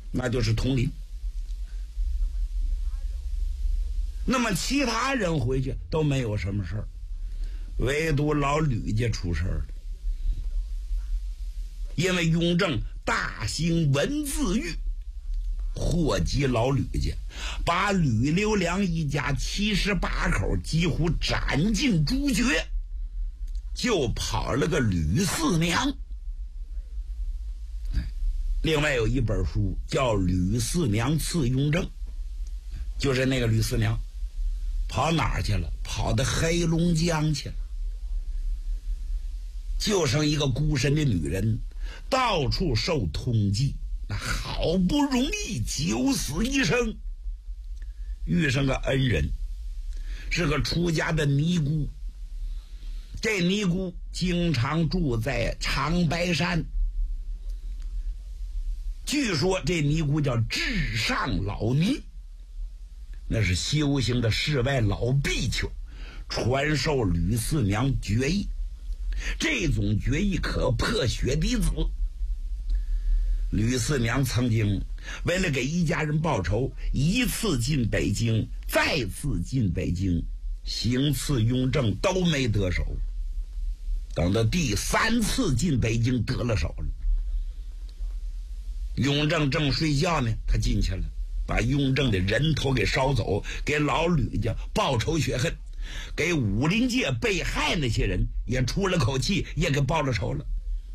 那就是统领。那么其他人回去都没有什么事儿，唯独老吕家出事儿了。因为雍正大兴文字狱，祸及老吕家，把吕留良一家78口几乎斩尽诛绝，就跑了个吕四娘。另外有一本书叫《吕四娘刺雍正》，就是那个吕四娘跑哪儿去了？跑到黑龙江去了，就剩一个孤身的女人，到处受通缉，那好不容易九死一生，遇上个恩人，是个出家的尼姑。这尼姑经常住在长白山，据说这尼姑叫至上老尼，那是修行的世外老比丘，传授吕四娘绝艺。这种绝艺可破血滴子。吕四娘曾经为了给一家人报仇，一次进北京，再次进北京，行刺雍正都没得手。等到第3次进北京得了手了。雍正正睡觉呢，他进去了，把雍正的人头给烧走，给老吕家报仇雪恨，给武林界被害那些人也出了口气，也给报了仇了。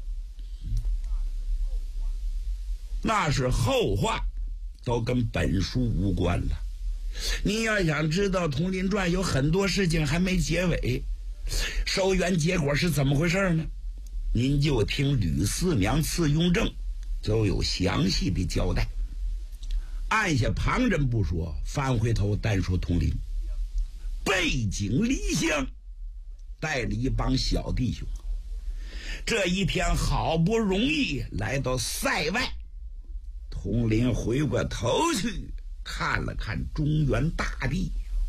那是后话，都跟本书无关了。你要想知道《统领传》有很多事情还没结尾，收圆结果是怎么回事呢？您就听吕四娘刺雍正就有详细的交代。按下旁人不说，翻回头单说统领。背井离乡，带了一帮小弟兄，这一天好不容易来到塞外。统领回过头去看了看中原大地，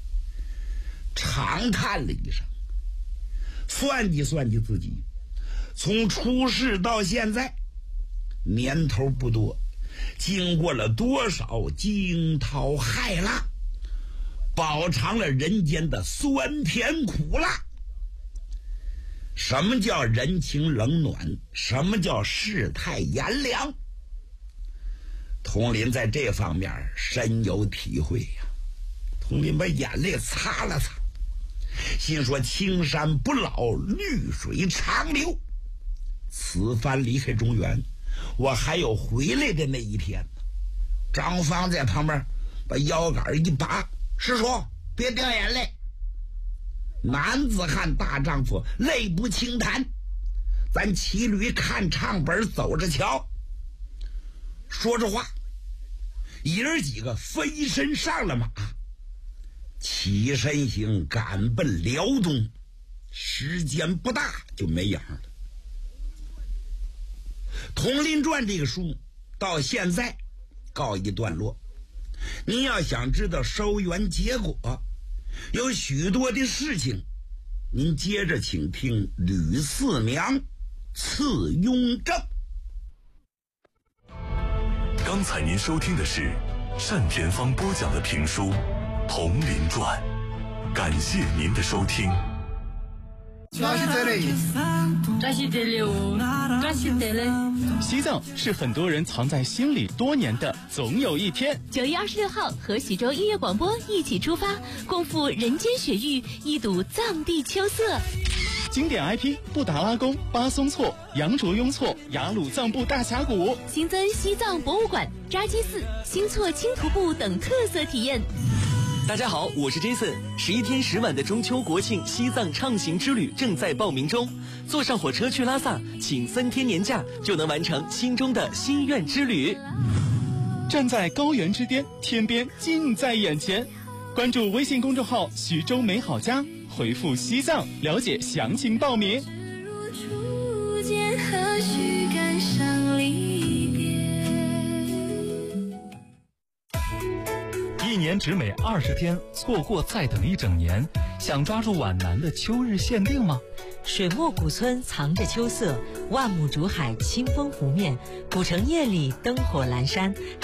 长叹了一声，算计算计自己，从出世到现在年头不多，经过了多少惊涛骇浪，饱尝了人间的酸甜苦辣。什么叫人情冷暖？什么叫世态炎凉？统领在这方面深有体会呀。统领把眼泪擦了擦，心说青山不老，绿水长流。此番离开中原，我还有回来的那一天呢。张芳在旁边把腰杆一拔，师叔别掉眼泪，男子汉大丈夫泪不轻弹，咱骑驴看唱本走着瞧。说着话，爷儿几个飞身上了马，起身行赶奔辽东，时间不大就没影了。《统领传》这个书到现在告一段落。您要想知道收圆结果，有许多的事情，您接着请听吕四娘刺雍正。 刚才您收听的是单田芳播讲的评书《统领传》，感谢您的收听。 西藏是很多人藏在心里多年的总有一天。 9月26号和徐州音乐广播一起出发，共赴人间雪域，一睹藏地秋色。 经典 IP 布达拉宫、巴松措、羊卓雍措、雅鲁藏布大峡谷， 新增西藏博物馆、扎基寺、新措轻徒步等特色体验。 大家好，我是 Jason。11天10晚的中秋国庆西藏畅行之旅正在报名中，坐上火车去拉萨，请3天年假就能完成心中的心愿之旅。 站在高原之巅，天边近在眼前。关注微信公众号徐州美好家，回复西藏了解详情报名。 一年只美20天，错过再等一整年。想抓住皖南的秋日限定吗？ 水墨古村藏着秋色，万亩竹海清风湖面，古城夜里灯火阑珊。